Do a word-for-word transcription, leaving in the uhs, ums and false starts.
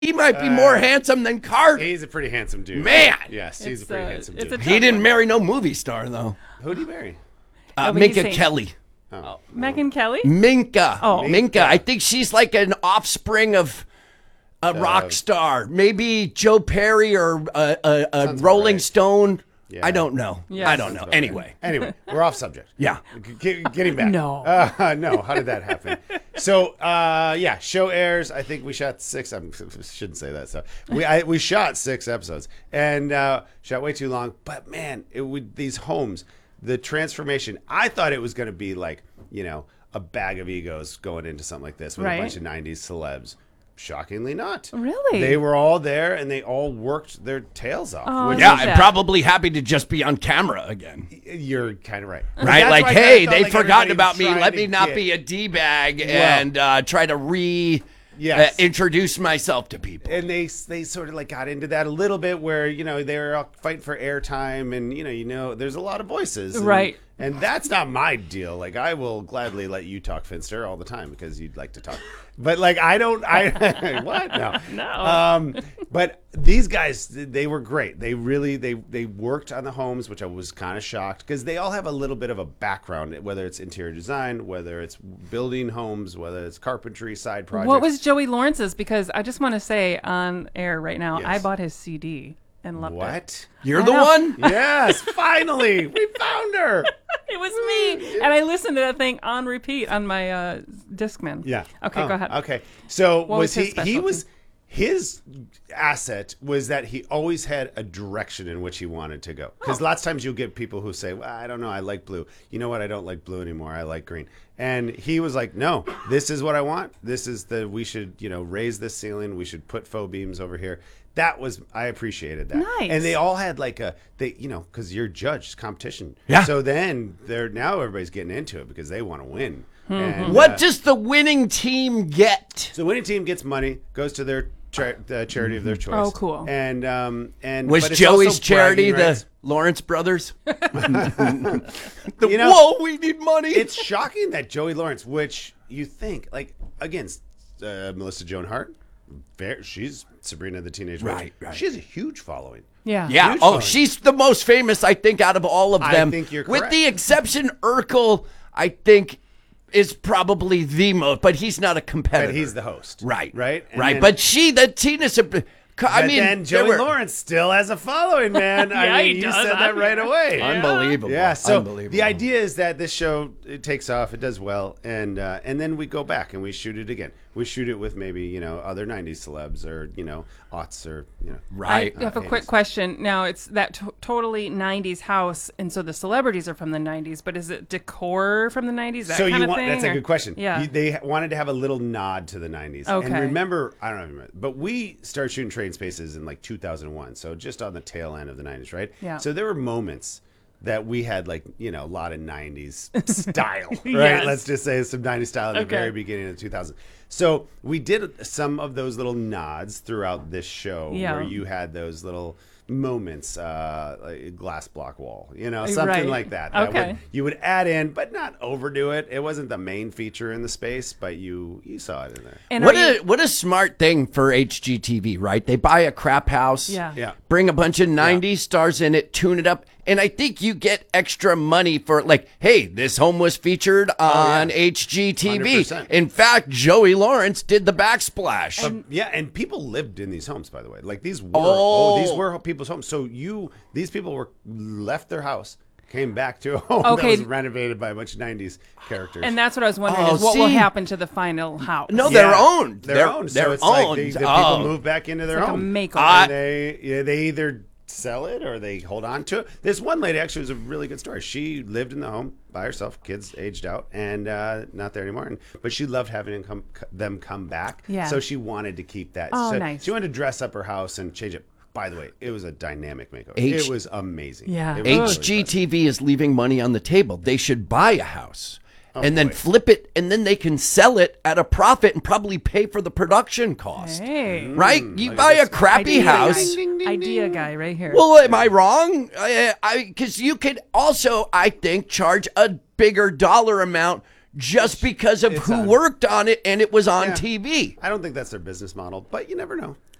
He might be more handsome than Carter. He's a pretty handsome dude. Man. Yes, he's It's, a pretty uh, handsome it's dude. a He didn't one. marry no movie star, though. Who'd he marry? Uh, Oh, but he's Minka saying- Kelly. Oh. Megyn Kelly? Minka. Oh. Minka. I think she's like an offspring of a rock star. Maybe Joe Perry or a, a, a Sounds Rolling right. Stone. Yeah. I don't know. Yeah. I don't know. About Anyway. right. Anyway, we're off subject. Yeah. G- getting back. No. Uh, no. How did that happen? So, uh, yeah, show airs. I think we shot six. I shouldn't say that stuff. We I, we shot six episodes and uh, shot way too long. But man, it would these homes, the transformation. I thought it was going to be like, you know, a bag of egos going into something like this with Right. a bunch of nineties celebs. Shockingly not. Really? They were all there and they all worked their tails off. Oh, which Yeah, love I'm that. probably happy to just be on camera again. You're kind of right. Right? That's Like, why I hey, felt they've like forgotten everybody about was me. trying Let to me not get- be a D-bag and uh, try to re Yes. uh, introduce myself to people. And they they sort of like got into that a little bit where, you know, they were all fighting for airtime and, you know, you know, there's a lot of voices. And, Right. And that's not my deal. Like, I will gladly let you talk, Finster, all the time because you'd like to talk. But, like, I don't, I, what? No. No. Um, but these guys, they were great. They really, they, they worked on the homes, which I was kind of shocked because they all have a little bit of a background, whether it's interior design, whether it's building homes, whether it's carpentry, side projects. What was Joey Lawrence's? Because I just want to say on air right now, Yes. I bought his C D and loved it. What? You're I the know. one? Yes, finally, we found her. It was me, and I listened to that thing on repeat on my uh, Discman. Yeah. Okay, Oh, go ahead. Okay. So What was was his he? He specialty? was. His asset was that he always had a direction in which he wanted to go. Because Oh. lots of times you'll get people who say, well, I don't know, I like blue. You know what? I don't like blue anymore. I like green. And he was like, no, this is what I want. This is the, we should, you know, raise this ceiling. We should put faux beams over here. That was, I appreciated that. Nice. And they all had like a, they, you know, because you're judged competition. Yeah. So then they're, now everybody's getting into it because they want to win. Mm-hmm. And, What uh, does the winning team get? so the winning team gets money, goes to their cha- the charity of their choice. Oh, cool. And um and Was but it's Joey's also charity bragging the rights. Lawrence brothers? the, You know, whoa, we need money. It's shocking that Joey Lawrence, which you think like again, uh, Melissa Joan Hart, very, she's Sabrina the Teenage Witch. Right, right. She has a huge following. Yeah. yeah. huge Oh, following. she's the most famous, I think, out of all of I them. think you're With correct. the exception, Urkel, I think, is probably the most, but he's not a competitor. But he's the host. Right. Right? And right. then- But she, the Tina, Sab- I But mean, then there Joey were- Lawrence still has a following, man. Yeah, I mean, he you does. said that I'm- right away. Unbelievable. Yeah, so Unbelievable. the idea is that this show it takes off, it does well, and uh, and then we go back and we shoot it again. We shoot it with maybe you know other nineties celebs or you know aughts or you know Right. I have a Uh, quick eighties. question. Now, it's that to- totally nineties house, and so the celebrities are from the nineties, but is it decor from the nineties? That So kind you of want thing, that's a or- good question. Yeah. You- they wanted to have a little nod to the nineties. Okay. And remember, I don't remember, but we started shooting Trading Spaces in like two thousand one, so just on the tail end of the nineties, right? Yeah. So there were moments that we had like you know a lot of nineties style, right? Yes. Let's just say some nineties style in the Okay. very beginning of two thousand. So we did some of those little nods throughout this show Yeah. where you had those little moments, uh, like a glass block wall, you know, something Right. like that. that Okay. would, you would add in, but not overdo it. It wasn't the main feature in the space, but you you saw it in there. And What are a you- what a smart thing for H G T V, right? They buy a crap house, Yeah. Yeah. bring a bunch of nineties stars in it, tune it up, and I think you get extra money for like, hey, this home was featured on yeah. H G T V. one hundred percent. In fact, Joey Lawrence did the backsplash. Um, yeah, and people lived in these homes, by the way. Like these were oh, Oh. these were people's homes. So you these people were left their house, came back to a home Okay. that was renovated by a bunch of nineties characters. And that's what I was wondering Oh, is what will see? happen to the final house? No, Yeah, they're owned. They're, They're owned. They're so it's owned. like they, the Oh. people move back into their It's like a home. makeover. I- and they yeah, they either sell it or they hold on to it. This one lady actually was a really good story. She lived in the home by herself, kids aged out, and uh, not there anymore. And, but she loved having them come, them come back. Yeah. So she wanted to keep that. Oh, so nice. She wanted to dress up her house and change it. By the way, it was a dynamic makeover. H- it was amazing. Yeah. It was really H G fun. T V is leaving money on the table. They should buy a house and then boy. flip it, and then they can sell it at a profit and probably pay for the production cost. Hey. Right? You buy a crappy Idea house. Guy. Idea guy right here. Well, am I wrong? I, I, because you could also, I think, charge a bigger dollar amount just because of it's who on. worked on it and it was on Yeah. T V. I don't think that's their business model, but you never know.